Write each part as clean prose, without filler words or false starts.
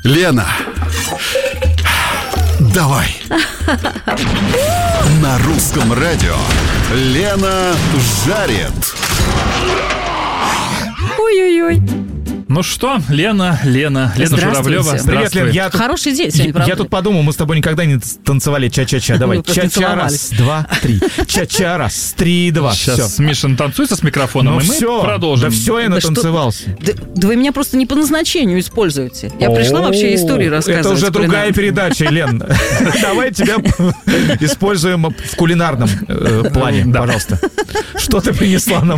Лена, давай. На русском радио Лена жарит. Ой-ой-ой. Ну что, Лена Журавлева. Привет, Лен. Хороший день сегодня, правда? Я тут подумал, мы с тобой никогда не танцевали ча-ча-ча. Давай, ча-ча, раз, два, три. Ча-ча, раз, три, два. Сейчас Миша танцуется с микрофоном, и мы продолжим. Да все, я натанцевался. Да вы меня просто не по назначению используете. Я пришла вообще истории рассказывать. Это уже другая передача, Лен. Давай тебя используем в кулинарном плане, пожалуйста. Что ты принесла нам?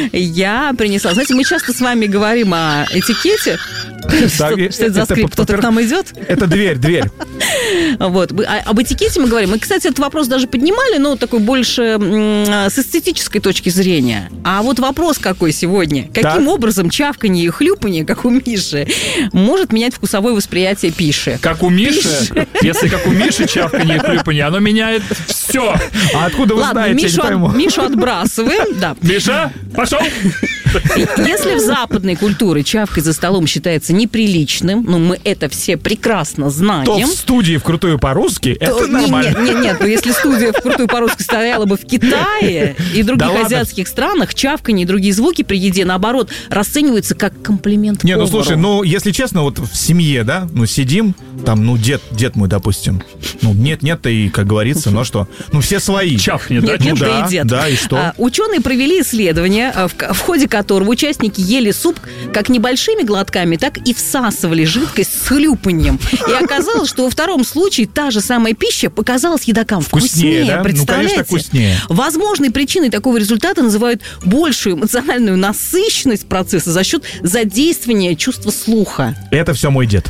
Я принесла. Знаете, мы часто с вами говорим о этикете. Что это за скрип? Кто-то к нам идет? Это дверь. Вот. Об этикете мы говорим. Мы, кстати, этот вопрос даже поднимали, но такой больше с эстетической точки зрения. А вот вопрос какой сегодня? Каким образом чавканье и хлюпанье, как у Миши, может менять вкусовое восприятие пищи? Как у Миши? Если как у Миши чавканье и хлюпанье, оно меняет все. А откуда вы знаете, я не пойму. Мишу отбрасываем. Да. Миша, пошел! Если в западной культуре чавкать за столом считается неприличным, ну, мы это все прекрасно знаем. То в студии «Вкрутую по-русски» это нормально. Нет, но если студия «Вкрутую по-русски» стояла бы в Китае и других азиатских странах, чавканье и другие звуки при еде, наоборот, расцениваются как комплимент повару. Ну слушай, если честно, вот в семье, да, сидим, там, дед мой, допустим, нет, и, как говорится, что, все свои. Чавкнет, да? Нет, да и дед. Да, и что? Ученые провели исследование, в ходе которого участники ели суп как небольшими глотками, так и всасывали жидкость с хлюпаньем. И оказалось, что во втором случае та же самая пища показалась едокам вкуснее. Да? Представляете? Конечно, вкуснее. Возможной причиной такого результата называют большую эмоциональную насыщенность процесса за счет задействования чувства слуха. Это все мой дед.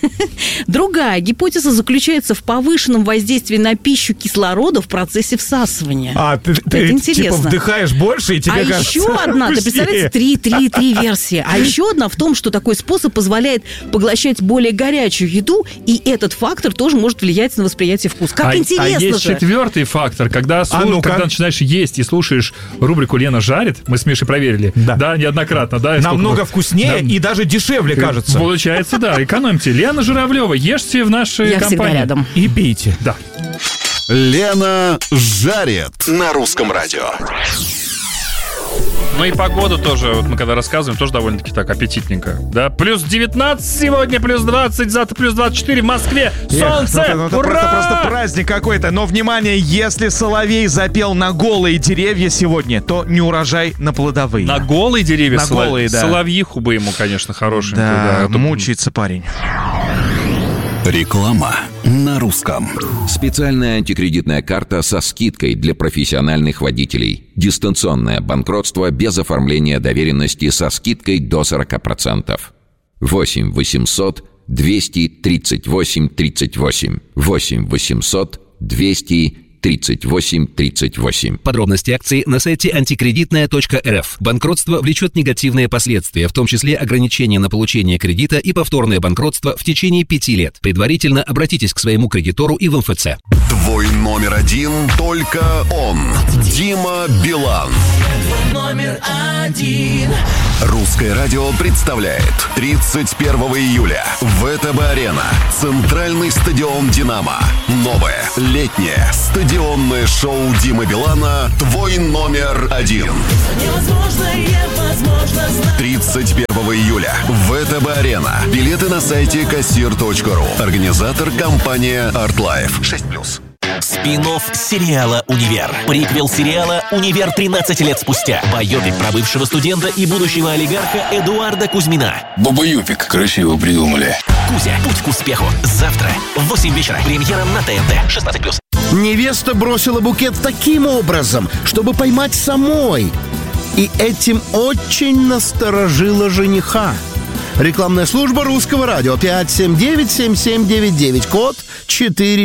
Другая гипотеза заключается в повышенном воздействии на пищу кислорода в процессе всасывания. Ты типа вдыхаешь больше, и тебе кажется еще одна, вкуснее. ты представляете, три версии. А еще одна в том, что такой способ позволяет поглощать более горячую еду, и этот фактор тоже может влиять на восприятие вкуса. Как интересно же. А есть четвертый фактор, когда начинаешь есть и слушаешь рубрику «Лена жарит», мы с Мишей проверили, да неоднократно, да. Намного вкуснее и даже дешевле, кажется. Получается, да, экономьте. Лена Журавлева, ешьте в нашей компании. Я всегда рядом. И пейте. Да. Лена жарит на русском радио. Ну и погода тоже, вот мы когда рассказываем, тоже довольно-таки так аппетитненько. Да, плюс 19 сегодня, плюс 20, завтра плюс 24 в Москве. Солнце! Это Ура! просто праздник какой-то. Но, внимание, если соловей запел на голые деревья сегодня, то не урожай на плодовые. На голые деревья? На голые, да. Соловьиху бы ему, конечно, хорошенькую. Да, мучается парень. Реклама на русском. Специальная антикредитная карта со скидкой для профессиональных водителей. Дистанционное банкротство без оформления доверенности со скидкой до 40%. 8 800 238 38. 8 800 238 38. Подробности акции на сайте антикредитная.рф. Банкротство влечет негативные последствия, в том числе ограничения на получение кредита и повторное банкротство в течение 5 лет. Предварительно обратитесь к своему кредитору и в МФЦ. Твой номер один, только он. Дима Билан. Номер один. Русское радио представляет 31 июля ВТБ-арена, Центральный стадион «Динамо». Новое летнее стадионное шоу Димы Билана «Твой номер один». 31 июля ВТБ-арена. Билеты на сайте kassir.ru. Организатор компания ArtLife. 6+. Спин-офф сериала «Универ». Приквел сериала «Универ 13 лет спустя». Байопик про бывшего студента и будущего олигарха Эдуарда Кузьмина. Баба-юпик. Красиво придумали. Кузя. Путь к успеху. Завтра в 8 вечера. Премьера на ТНТ. 16+. Невеста бросила букет таким образом, чтобы поймать самой. И этим очень насторожила жениха. Рекламная служба Русского радио. 579-7799. Код 4.